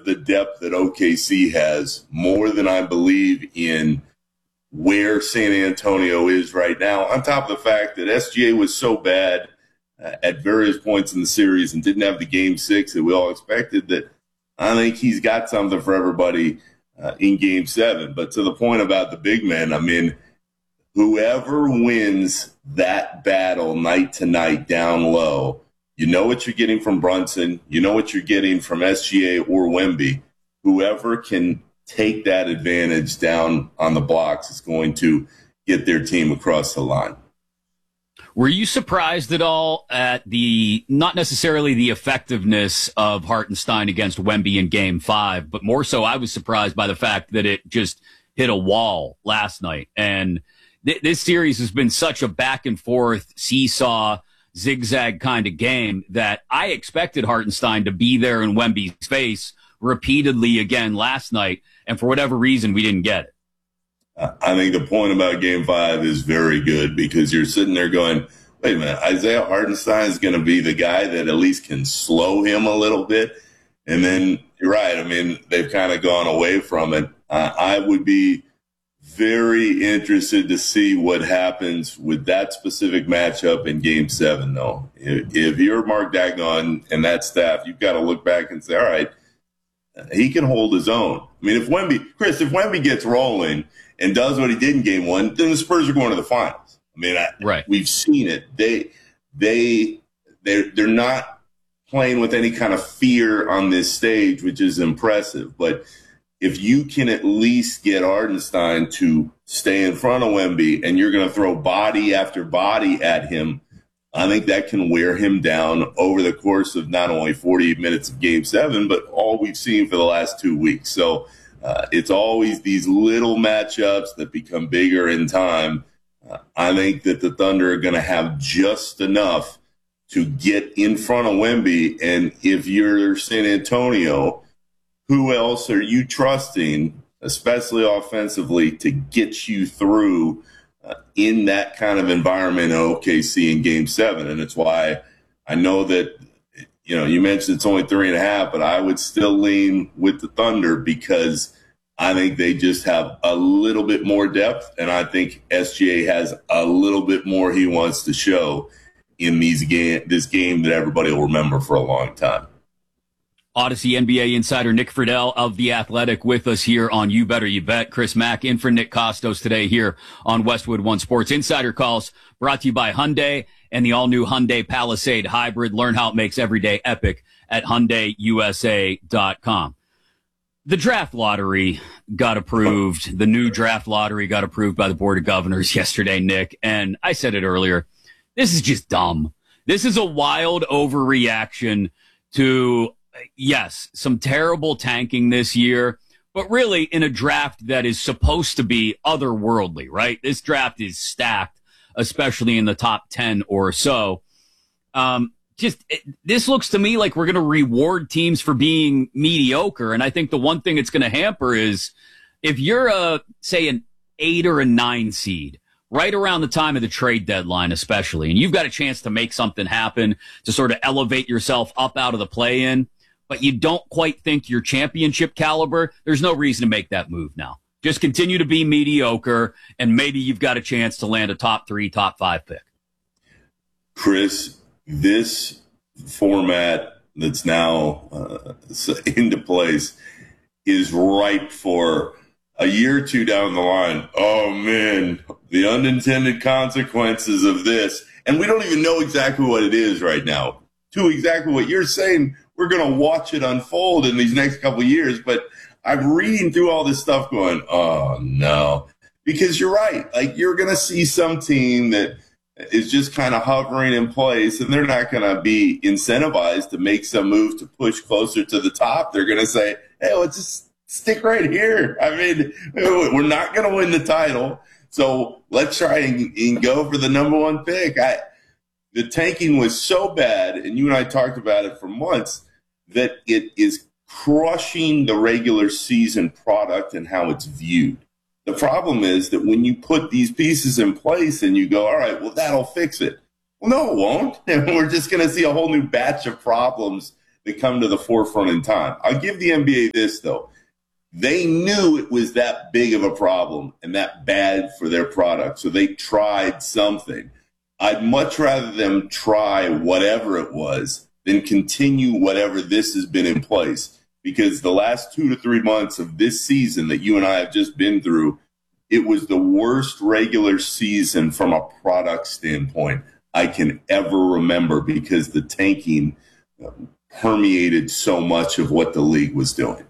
of the depth that OKC has, more than I believe in where San Antonio is right now, on top of the fact that SGA was so bad at various points in the series and didn't have the game 6 that we all expected, that I think he's got something for everybody in game 7. But to the point about the big men, I mean, whoever wins that battle night to night down low, you know what you're getting from Brunson. You know what you're getting from SGA or Wemby. Whoever can take that advantage down on the blocks is going to get their team across the line. Were you surprised at all at not necessarily the effectiveness of Hartenstein against Wemby in Game 5, but more so I was surprised by the fact that it just hit a wall last night. And this series has been such a back and forth seesaw, zigzag kind of game that I expected Hartenstein to be there in Wemby's face repeatedly again last night. And for whatever reason, we didn't get it. I think the point about Game 5 is very good because you're sitting there going, wait a minute, Isaiah Hartenstein is going to be the guy that at least can slow him a little bit. And then you're right. I mean, they've kind of gone away from it. I would be very interested to see what happens with that specific matchup in Game 7, though. If you're Mark Daigneault and that staff, you've got to look back and say, all right, he can hold his own. I mean, if Wemby gets rolling and does what he did in Game 1, then the Spurs are going to the finals. I mean, right. We've seen it. They're not playing with any kind of fear on this stage, which is impressive. But if you can at least get Hartenstein to stay in front of Wemby and you're going to throw body after body at him, I think that can wear him down over the course of not only 48 minutes of Game 7, but all we've seen for the last 2 weeks. So it's always these little matchups that become bigger in time. I think that the Thunder are going to have just enough to get in front of Wemby. And if you're San Antonio, who else are you trusting, especially offensively, to get you through in that kind of environment in OKC in Game 7? And it's why I know that, you mentioned it's only 3.5, but I would still lean with the Thunder because I think they just have a little bit more depth, and I think SGA has a little bit more he wants to show in this game that everybody will remember for a long time. Odyssey NBA insider Nick Friedel of The Athletic with us here on You Better You Bet. Chris Mack in for Nick Costos today here on Westwood One Sports. Insider Calls brought to you by Hyundai and the all-new Hyundai Palisade Hybrid. Learn how it makes every day epic at HyundaiUSA.com. The draft lottery got approved. The new draft lottery got approved by the Board of Governors yesterday, Nick. And I said it earlier. This is just dumb. This is a wild overreaction to, yes, some terrible tanking this year, but really in a draft that is supposed to be otherworldly, right? This draft is stacked, especially in the top 10 or so. This looks to me like we're going to reward teams for being mediocre. And I think the one thing it's going to hamper is if you're say an 8 or a 9 seed right around the time of the trade deadline, especially, and you've got a chance to make something happen to sort of elevate yourself up out of the play-in, but you don't quite think you're championship caliber, there's no reason to make that move now. Just continue to be mediocre, and maybe you've got a chance to land a top 3, top 5 pick. Chris, this format that's now into place is ripe for a year or two down the line. Oh, man, the unintended consequences of this. And we don't even know exactly what it is right now. To exactly what you're saying, we're going to watch it unfold in these next couple of years. But I'm reading through all this stuff going, oh, no. Because you're right. Like, you're going to see some team that is just kind of hovering in place, and they're not going to be incentivized to make some move to push closer to the top. They're going to say, hey, let's just stick right here. I mean, we're not going to win the title, so let's try and go for the number 1 pick. The tanking was so bad, and you and I talked about it for months, that it is crushing the regular season product and how it's viewed. The problem is that when you put these pieces in place and you go, all right, well, that'll fix it. Well, no, it won't. And we're just going to see a whole new batch of problems that come to the forefront in time. I'll give the NBA this, though. They knew it was that big of a problem and that bad for their product, so they tried something. I'd much rather them try whatever it was than continue whatever this has been in place, because the last 2 to 3 months of this season that you and I have just been through, it was the worst regular season from a product standpoint I can ever remember, because the tanking permeated so much of what the league was doing.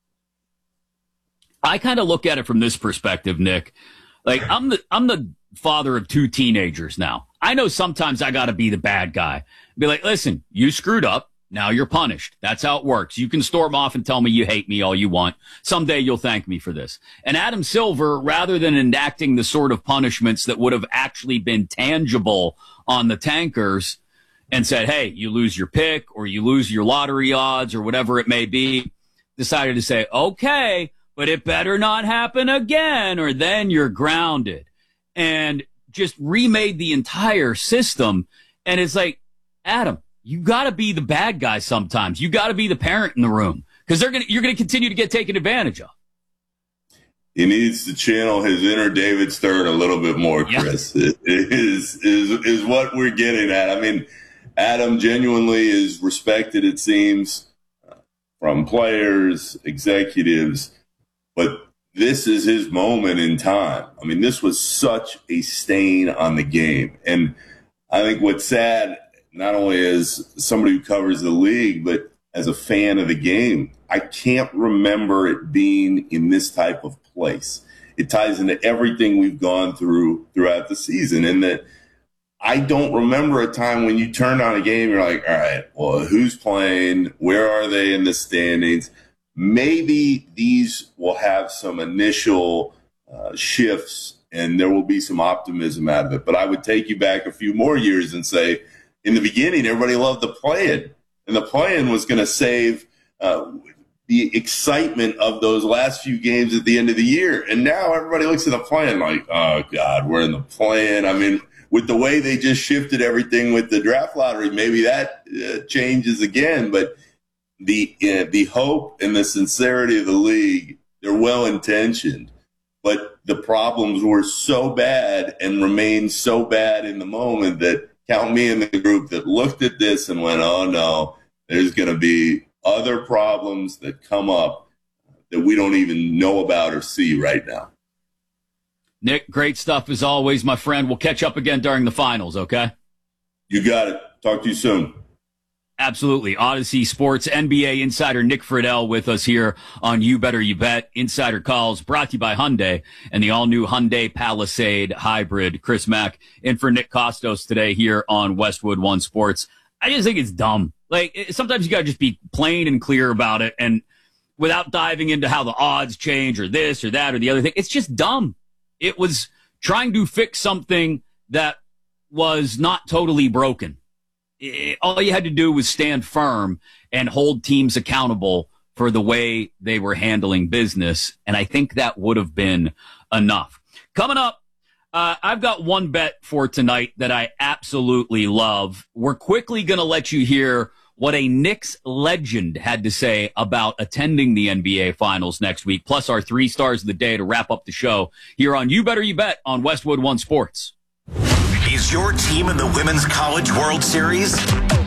I kind of look at it from this perspective, Nick. Like, I'm the father of 2 teenagers now. I know sometimes I got to be the bad guy. Be like, listen, you screwed up. Now you're punished. That's how it works. You can storm off and tell me you hate me all you want. Someday you'll thank me for this. And Adam Silver, rather than enacting the sort of punishments that would have actually been tangible on the tankers and said, hey, you lose your pick or you lose your lottery odds or whatever it may be, decided to say, okay, but it better not happen again, or then you're grounded. And just remade the entire system. And it's like, Adam, you got to be the bad guy sometimes. You got to be the parent in the room, because you're going to continue to get taken advantage of. He needs to channel his inner David Stern a little bit more, Chris. Yeah. Is what we're getting at. I mean, Adam genuinely is respected, it seems, from players, executives. But this is his moment in time. I mean, this was such a stain on the game. And I think what's sad, not only as somebody who covers the league, but as a fan of the game, I can't remember it being in this type of place. It ties into everything we've gone through throughout the season. And that I don't remember a time when you turn on a game, you're like, all right, well, who's playing? Where are they in the standings? Maybe these will have some initial shifts and there will be some optimism out of it. But I would take you back a few more years and say, in the beginning, everybody loved the play-in. And the play-in was going to save the excitement of those last few games at the end of the year. And now everybody looks at the play-in like, oh, God, we're in the play-in. I mean, with the way they just shifted everything with the draft lottery, maybe that changes again. But the hope and the sincerity of the league, they're well-intentioned, but the problems were so bad and remain so bad in the moment that count me in the group that looked at this and went, oh, no, there's going to be other problems that come up that we don't even know about or see right now. Nick, great stuff as always, my friend. We'll catch up again during the finals, okay? You got it. Talk to you soon. Absolutely. Odyssey Sports NBA insider Nick Friedel with us here on You Better You Bet. Insider Calls brought to you by Hyundai and the all-new Hyundai Palisade Hybrid. Chris Mack in for Nick Costos today here on Westwood One Sports. I just think it's dumb. Like, sometimes you got to just be plain and clear about it, and without diving into how the odds change or this or that or the other thing. It's just dumb. It was trying to fix something that was not totally broken. All you had to do was stand firm and hold teams accountable for the way they were handling business. And I think that would have been enough. Coming up, I've got one bet for tonight that I absolutely love. We're quickly going to let you hear what a Knicks legend had to say about attending the NBA Finals next week, plus our 3 stars of the day to wrap up the show here on You Better You Bet on Westwood One Sports. Is your team in the Women's College World Series?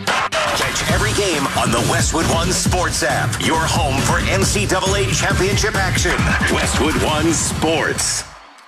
Catch every game on the Westwood One Sports app. Your home for NCAA championship action. Westwood One Sports.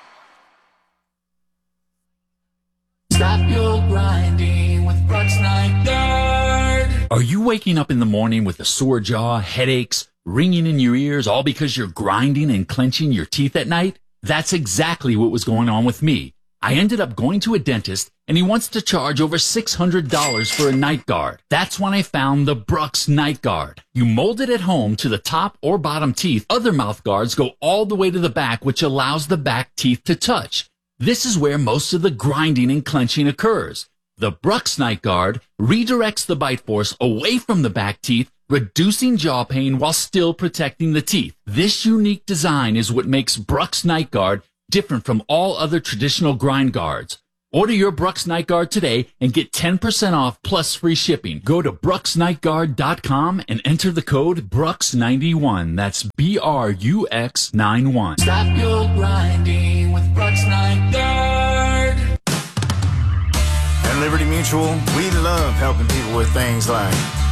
Stop your grinding with Brooks Night Guard. Are you waking up in the morning with a sore jaw, headaches, ringing in your ears, all because you're grinding and clenching your teeth at night? That's exactly what was going on with me. I ended up going to a dentist, and he wants to charge over $600 for a night guard. That's when I found the Brooks Night Guard. You mold it at home to the top or bottom teeth. Other mouth guards go all the way to the back, which allows the back teeth to touch. This is where most of the grinding and clenching occurs. The Brooks Night Guard redirects the bite force away from the back teeth, reducing jaw pain while still protecting the teeth. This unique design is what makes Brooks Night Guard different from all other traditional grind guards. Order your Brooks Night Guard today and get 10% off plus free shipping. Go to brooksnightguard.com and enter the code BRUX91. That's BRUX91. Stop your grinding with Brooks Night Guard. At Liberty Mutual, we love helping people with things like